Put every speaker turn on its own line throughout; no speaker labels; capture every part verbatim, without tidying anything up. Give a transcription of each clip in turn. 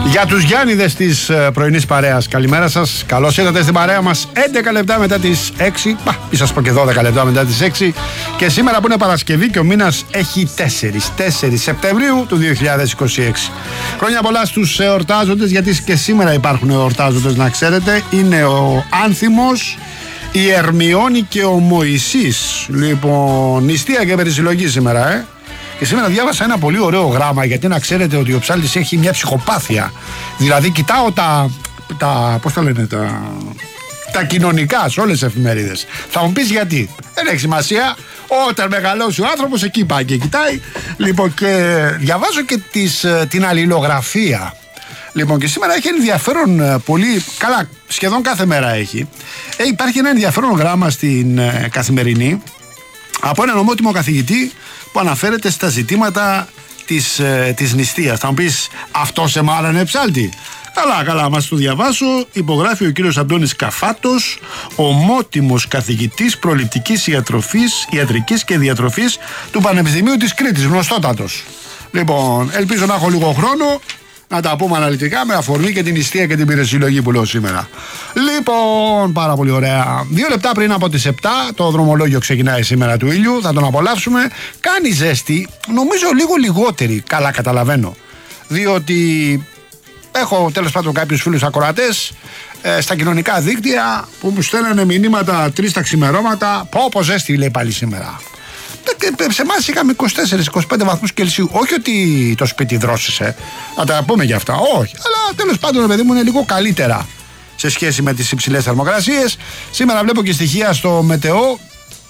Για τους Γιάννηδες της πρωινής παρέας, καλημέρα σας. Καλώς ήρθατε στην παρέα μας. έντεκα λεπτά μετά τις έξι. Μπα, μη σας πω και δώδεκα λεπτά μετά τις έξι. Και σήμερα που είναι Παρασκευή και ο μήνας έχει τέσσερις Σεπτεμβρίου του δύο χιλιάδες είκοσι έξι. Χρόνια πολλά στους εορτάζοντες, γιατί και σήμερα υπάρχουν εορτάζοντες, να ξέρετε. Είναι ο Άνθιμος, η Ερμιόνη και ο Μωυσής. Λοιπόν, νηστεία και περισυλλογή σήμερα, ε. Και σήμερα διάβασα ένα πολύ ωραίο γράμμα, γιατί να ξέρετε ότι ο ψάλτης έχει μια ψυχοπάθεια. Δηλαδή κοιτάω τα, τα πώς τα λένε, τα, τα κοινωνικά σε όλες τις εφημερίδες. Θα μου πεις γιατί. Δεν έχει σημασία. Όταν μεγαλώσει ο άνθρωπος, εκεί πάει και κοιτάει. Λοιπόν, και διαβάζω και τις, την αλληλογραφία. Λοιπόν, και σήμερα έχει ενδιαφέρον πολύ, καλά, σχεδόν κάθε μέρα έχει. Ε, υπάρχει ένα ενδιαφέρον γράμμα στην ε, Καθημερινή από έναν ομότιμο καθηγητή που αναφέρεται στα ζητήματα της, ε, της νηστείας. Θα μου πεις, αυτό σε μάλλον ψάλτη. Καλά, καλά, μας το διαβάσω. Υπογράφει ο κύριος Αντώνης Καφάτος, ομότιμος καθηγητής προληπτικής ιατροφής, ιατρικής και διατροφής του Πανεπιστημίου της Κρήτης, γνωστότατος. Λοιπόν, ελπίζω να έχω λίγο χρόνο να τα πούμε αναλυτικά με αφορμή και την νηστεία και την πυρεσυλλογή που λέω σήμερα. Λοιπόν, πάρα πολύ ωραία. Δύο λεπτά πριν από τις επτά το δρομολόγιο ξεκινάει σήμερα του ήλιου. Θα τον απολαύσουμε. Κάνει ζέστη, νομίζω λίγο λιγότερη. Καλά, καταλαβαίνω. Διότι έχω τέλος πάντων κάποιους φίλους ακροατές ε, στα κοινωνικά δίκτυα που μου στέλνανε μηνύματα τρεις τα ξημερώματα. Πω, πω ζέστη λέει πάλι σήμερα. Σε εμάς είχαμε είκοσι τέσσερα είκοσι πέντε βαθμούς Κελσίου. Όχι ότι το σπίτι δρόσησε, να τα πούμε για αυτά, όχι. Αλλά τέλος πάντων, παιδί μου, είναι λίγο καλύτερα σε σχέση με τις υψηλές θερμοκρασίες. Σήμερα βλέπω και στοιχεία στο Μετεό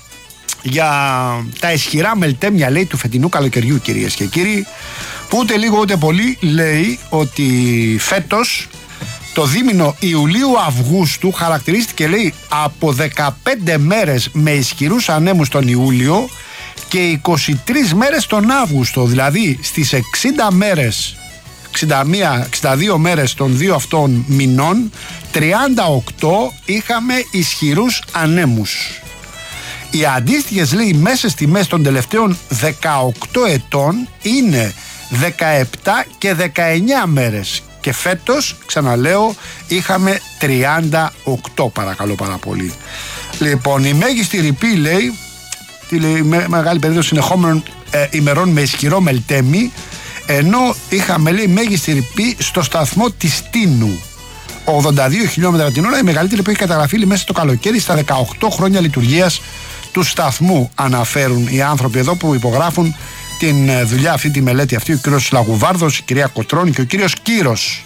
για τα ισχυρά μελτέμια, λέει, του φετινού καλοκαιριού, κυρίες και κύριοι. Που ούτε λίγο ούτε πολύ λέει ότι φέτος το δίμηνο Ιουλίου-Αυγούστου χαρακτηρίστηκε, λέει, από δεκαπέντε μέρες με ισχυρούς ανέμους τον Ιούλιο και είκοσι τρεις μέρες τον Αύγουστο. Δηλαδή στις εξήντα μέρες, εξήντα μία, εξήντα δύο μέρες των δύο αυτών μηνών, τριάντα οκτώ είχαμε ισχυρούς ανέμους. Οι αντίστοιχες, λέει, μέσες τιμές των τελευταίων δεκαοκτώ ετών είναι δεκαεπτά και δεκαεννιά μέρες. Και φέτος, ξαναλέω, είχαμε τριάντα οκτώ, παρακαλώ πάρα πολύ. Λοιπόν, η μέγιστη ρηπή, λέει, τη λέει, με, μεγάλη περίοδο συνεχόμενων ε, ημερών με ισχυρό μελτέμι, ενώ είχαμε, λέει, μέγιστη ρηπή στο σταθμό της Τίνου, ογδόντα δύο χιλιόμετρα την ώρα, η μεγαλύτερη που έχει καταγραφεί μέσα στο καλοκαίρι στα δεκαοκτώ χρόνια λειτουργίας του σταθμού, αναφέρουν οι άνθρωποι εδώ που υπογράφουν την δουλειά αυτή, τη μελέτη αυτή, ο κύριος Λαγουβάρδος, η κυρία Κοτρώνη και ο κύριος Κύρος.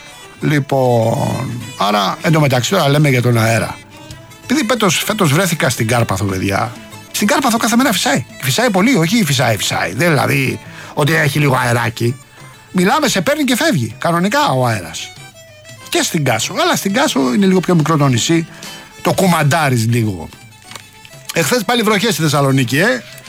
Λοιπόν, άρα εντωμεταξύ τώρα λέμε για τον αέρα. Επειδή φέτος, φέτος βρέθηκα στην Κάρπαθο, παιδιά. Στην Κάρπαθο κάθε μέρα φυσάει. Φυσάει πολύ, όχι φυσάει, φυσάει. Δεν δηλαδή ότι έχει λίγο αεράκι. Μιλάμε, σε παίρνει και φεύγει. Κανονικά ο αέρας. Και στην Κάσο. Αλλά στην Κάσο είναι λίγο πιο μικρό το νησί. Το κουμαντάρεις λίγο. Εχθές πάλι βροχές στη Θεσσαλονίκη, ε.